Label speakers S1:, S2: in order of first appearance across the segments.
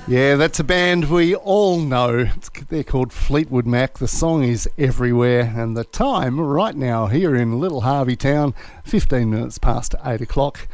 S1: Yeah, that's a band we all know. They're called Fleetwood Mac. The song is Everywhere, and the time right now here in Little Harvey Town, 15 minutes past 8 o'clock.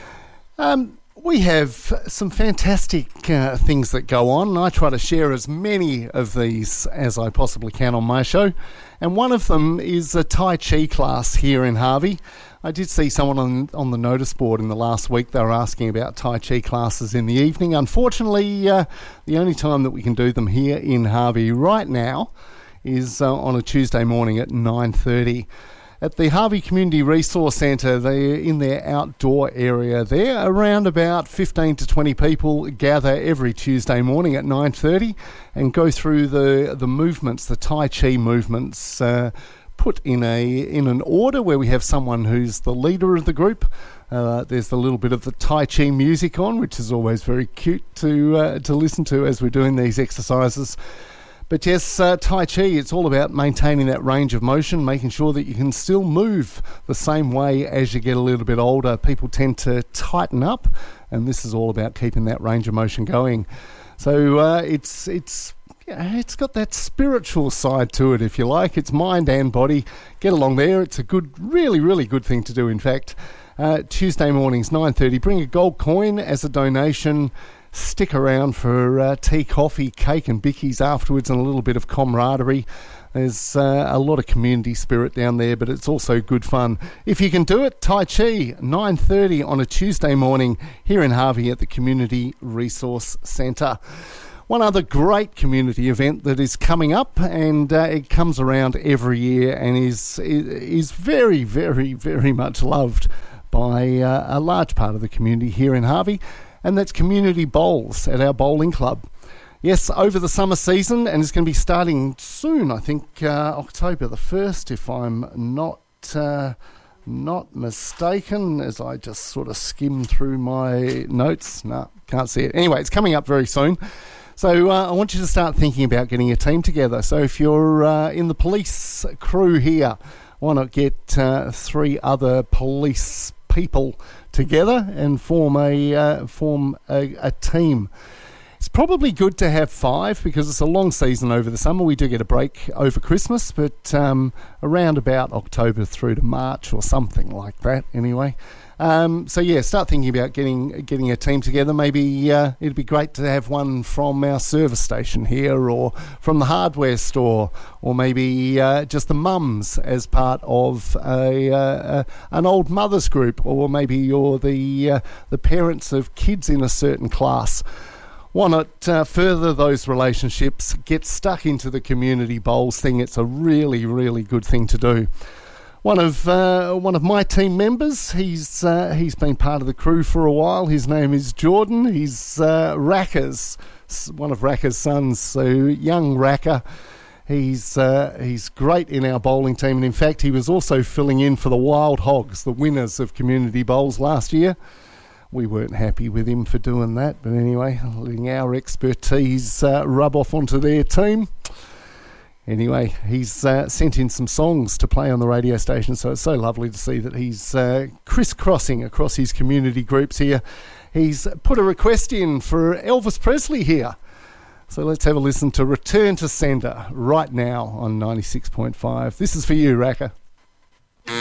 S1: We have some fantastic things that go on, and I try to share as many of these as I possibly can on my show. And one of them is a Tai Chi class here in Harvey. I did see someone on the notice board in the last week. They were asking about Tai Chi classes in the evening. Unfortunately, the only time that we can do them here in Harvey right now is on a Tuesday morning at 9:30. At the Harvey Community Resource Centre, they're in their outdoor area there. Around about 15 to 20 people gather every Tuesday morning at 9:30 and go through the movements, the Tai Chi movements, put in an order where we have someone who's the leader of the group. There's a little bit of the Tai Chi music on, which is always very cute to listen to as we're doing these exercises. But yes, Tai Chi, it's all about maintaining that range of motion, making sure that you can still move the same way as you get a little bit older. People tend to tighten up, and this is all about keeping that range of motion going. So it's got that spiritual side to it, if you like. It's mind and body. Get along there. It's a good, really, really good thing to do, in fact. Tuesday mornings, 9:30. Bring a gold coin as a donation. Stick around for tea, coffee, cake and bickies afterwards, and a little bit of camaraderie. There's a lot of community spirit down there, but it's also good fun. If you can do it, Tai Chi, 9:30 on a Tuesday morning here in Harvey at the Community Resource Centre. One other great community event that is coming up, and it comes around every year and is very, very, very much loved by a large part of the community here in Harvey, and that's Community Bowls at our bowling club. Yes, over the summer season, and it's going to be starting soon, I think October the 1st, if I'm not mistaken, as I just sort of skim through my notes. No, can't see it. Anyway, it's coming up very soon. So I want you to start thinking about getting a team together. So if you're in the police crew here, why not get 3 other police people together and form a team? It's probably good to have 5 because it's a long season over the summer. We do get a break over Christmas, but around about October through to March or something like that anyway. So yeah, start thinking about getting a team together. Maybe it'd be great to have one from our service station here, or from the hardware store, or maybe just the mums as part of an old mothers group, or maybe you're the parents of kids in a certain class. Why not further those relationships? Get stuck into the Community Bowls thing. It's a really, really good thing to do. One of my team members, he's been part of the crew for a while. His name is Jordan. He's Racker's, one of Racker's sons. So young Racker, he's great in our bowling team. And in fact, he was also filling in for the Wild Hogs, the winners of Community Bowls last year. We weren't happy with him for doing that, but anyway, letting our expertise rub off onto their team. Anyway, he's sent in some songs to play on the radio station, so it's so lovely to see that he's crisscrossing across his community groups here. He's put a request in for Elvis Presley here. So let's have a listen to Return to Sender right now on 96.5. This is for you, Racker.